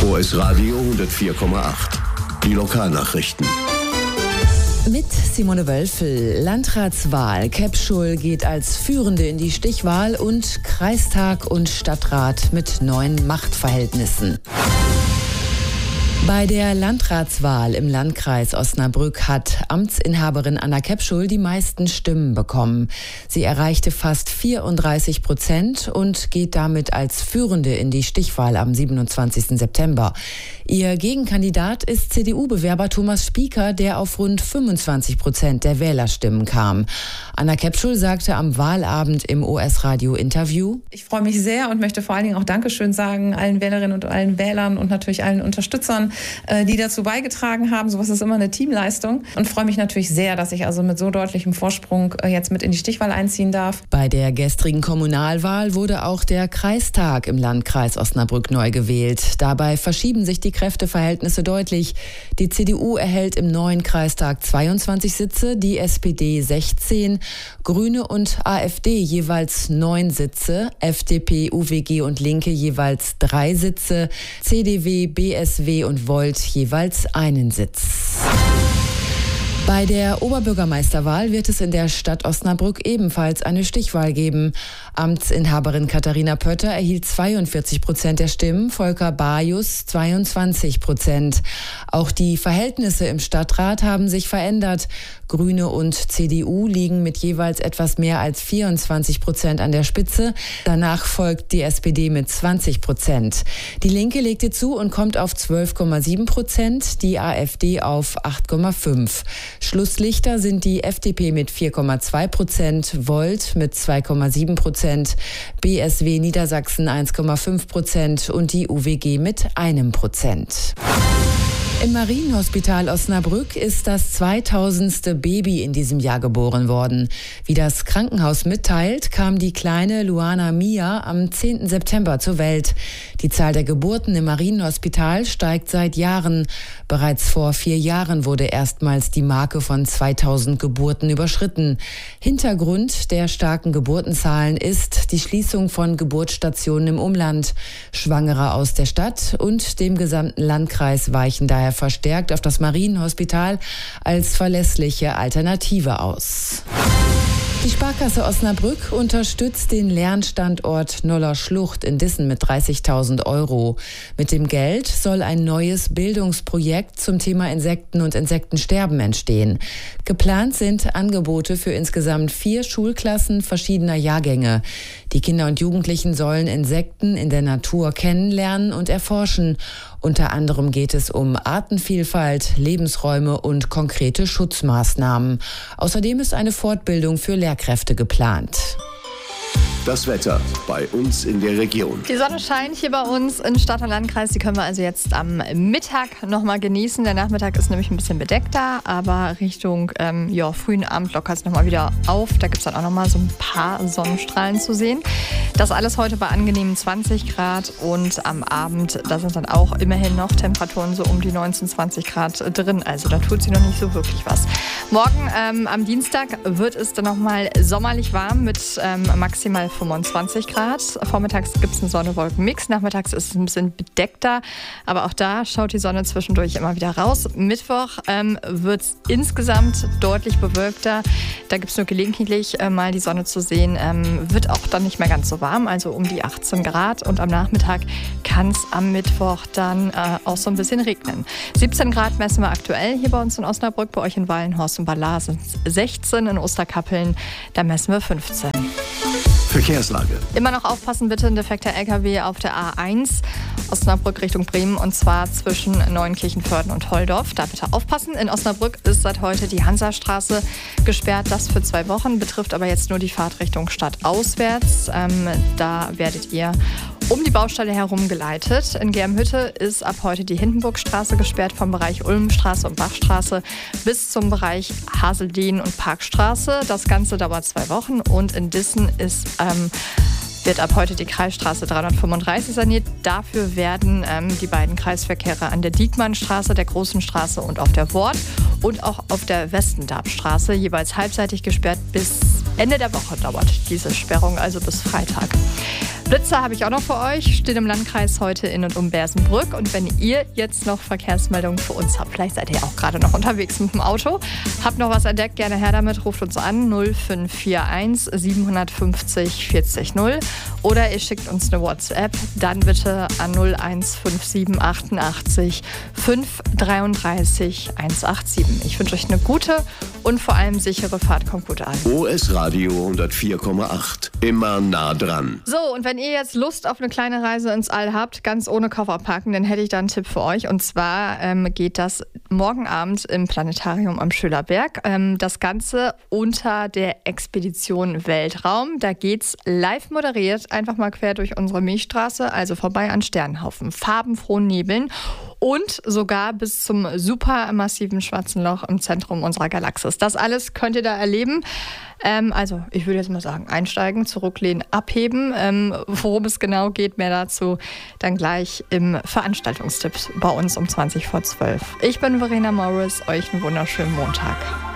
OS Radio 104,8. Die Lokalnachrichten. Mit Simone Wölfel. Landratswahl. Kebschul geht als Führende in die Stichwahl und Kreistag und Stadtrat mit neuen Machtverhältnissen. Bei der Landratswahl im Landkreis Osnabrück hat Amtsinhaberin Anna Kebschul die meisten Stimmen bekommen. Sie erreichte fast 34% und geht damit als Führende in die Stichwahl am 27. September. Ihr Gegenkandidat ist CDU-Bewerber Thomas Spieker, der auf rund 25% der Wählerstimmen kam. Anna Kebschul sagte am Wahlabend im OS-Radio-Interview: Ich freue mich sehr und möchte vor allen Dingen auch Dankeschön sagen allen Wählerinnen und allen Wählern und natürlich allen Unterstützern, die dazu beigetragen haben. Sowas ist immer eine Teamleistung, und freue mich natürlich sehr, dass ich also mit so deutlichem Vorsprung jetzt mit in die Stichwahl einziehen darf. Bei der gestrigen Kommunalwahl wurde auch der Kreistag im Landkreis Osnabrück neu gewählt. Dabei verschieben sich die Kräfteverhältnisse deutlich. Die CDU erhält im neuen Kreistag 22 Sitze, die SPD 16, Grüne und AfD jeweils 9 Sitze, FDP, UWG und Linke jeweils 3 Sitze, CDW, BSW und Volt jeweils einen Sitz. Bei der Oberbürgermeisterwahl wird es in der Stadt Osnabrück ebenfalls eine Stichwahl geben. Amtsinhaberin Katharina Pötter erhielt 42% der Stimmen, Volker Bajus 22%. Auch die Verhältnisse im Stadtrat haben sich verändert. Grüne und CDU liegen mit jeweils etwas mehr als 24% an der Spitze. Danach folgt die SPD mit 20%. Die Linke legte zu und kommt auf 12,7%, die AfD auf 8,5%. Schlusslichter sind die FDP mit 4,2%, Volt mit 2,7%, BSW Niedersachsen 1,5% und die UWG mit 1%. Im Marienhospital Osnabrück ist das 2000. Baby in diesem Jahr geboren worden. Wie das Krankenhaus mitteilt, kam die kleine Luana Mia am 10. September zur Welt. Die Zahl der Geburten im Marienhospital steigt seit Jahren. Bereits vor 4 Jahren wurde erstmals die Marke von 2000 Geburten überschritten. Hintergrund der starken Geburtenzahlen ist die Schließung von Geburtsstationen im Umland. Schwangere aus der Stadt und dem gesamten Landkreis weichen daher verstärkt auf das Marienhospital als verlässliche Alternative aus. Die Sparkasse Osnabrück unterstützt den Lernstandort Noller Schlucht in Dissen mit 30.000 €. Mit dem Geld soll ein neues Bildungsprojekt zum Thema Insekten und Insektensterben entstehen. Geplant sind Angebote für insgesamt 4 Schulklassen verschiedener Jahrgänge. Die Kinder und Jugendlichen sollen Insekten in der Natur kennenlernen und erforschen. Unter anderem geht es um Artenvielfalt, Lebensräume und konkrete Schutzmaßnahmen. Außerdem ist eine Fortbildung für Lehrkräfte geplant. Das Wetter bei uns in der Region. Die Sonne scheint hier bei uns in Stadt und Landkreis. Die können wir also jetzt am Mittag nochmal genießen. Der Nachmittag ist nämlich ein bisschen bedeckter, aber Richtung frühen Abend lockert es nochmal wieder auf. Da gibt es dann auch nochmal so ein paar Sonnenstrahlen zu sehen. Das alles heute bei angenehmen 20 Grad und am Abend, da sind dann auch immerhin noch Temperaturen so um die 19, 20 Grad drin. Also da tut sie noch nicht so wirklich was. Morgen am Dienstag wird es dann nochmal sommerlich warm mit maximal 25 Grad. Vormittags gibt es einen Sonne-Wolken-Mix. Nachmittags ist es ein bisschen bedeckter. Aber auch da schaut die Sonne zwischendurch immer wieder raus. Mittwoch wird es insgesamt deutlich bewölkter. Da gibt es nur gelegentlich mal die Sonne zu sehen. Wird auch dann nicht mehr ganz so warm, also um die 18 Grad. Und am Nachmittag kann es am Mittwoch dann auch so ein bisschen regnen. 17 Grad messen wir aktuell hier bei uns in Osnabrück. Bei euch in Wallenhorst und Ballar sind es 16. In Osterkappeln, da messen wir 15. Verkehrslage. Immer noch aufpassen bitte, ein defekter LKW auf der A1 Osnabrück Richtung Bremen, und zwar zwischen Neunkirchen-Vörden und Holdorf. Da bitte aufpassen. In Osnabrück ist seit heute die Hansastraße gesperrt. Das für 2 Wochen, betrifft aber jetzt nur die Fahrt Richtung Stadt auswärts. Da werdet ihr um die Baustelle herum geleitet. In Germhütte ist ab heute die Hindenburgstraße gesperrt, vom Bereich Ulmenstraße und Bachstraße bis zum Bereich Haseldehn und Parkstraße. Das Ganze dauert 2 Wochen, und in Dissen wird ab heute die Kreisstraße 335 saniert. Dafür werden die beiden Kreisverkehre an der Diekmannstraße, der Großen Straße und auf der Wort und auch auf der Westendarbstraße jeweils halbseitig gesperrt. Bis Ende der Woche dauert diese Sperrung, also bis Freitag. Blitzer habe ich auch noch für euch, steht im Landkreis heute in und um Bersenbrück. Und wenn ihr jetzt noch Verkehrsmeldungen für uns habt, vielleicht seid ihr auch gerade noch unterwegs mit dem Auto, habt noch was entdeckt, gerne her damit, ruft uns an 0541 750 40 0 oder ihr schickt uns eine WhatsApp, dann bitte an 0157 88 533 187. Ich wünsche euch eine gute und vor allem sichere Fahrt. Kommt gut an. OS Radio 104,8. Immer nah dran. So, und wenn ihr jetzt Lust auf eine kleine Reise ins All habt, ganz ohne Koffer packen, dann hätte ich da einen Tipp für euch. Und zwar geht das morgen Abend im Planetarium am Schölerberg. Das Ganze unter der Expedition Weltraum. Da geht's live moderiert, einfach mal quer durch unsere Milchstraße, also vorbei an Sternenhaufen, farbenfrohen Nebeln und sogar bis zum supermassiven Schwarzen Loch im Zentrum unserer Galaxis. Das alles könnt ihr da erleben. Also ich würde jetzt mal sagen, einsteigen, zurücklehnen, abheben. Worum es genau geht, mehr dazu dann gleich im Veranstaltungstipp bei uns um 20 vor 12. Ich bin Verena Morris, euch einen wunderschönen Montag.